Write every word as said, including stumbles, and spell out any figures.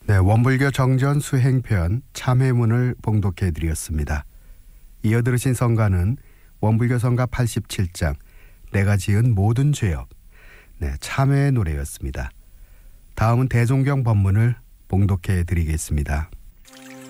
네, 원불교 정전 수행편 참회문을 봉독해 드렸습니다. 이어 들으신 성가는 원불교 성가 팔십칠 장 내가 지은 모든 죄업, 네, 참회의 노래였습니다. 다음은 대종경 법문을 봉독해 드리겠습니다.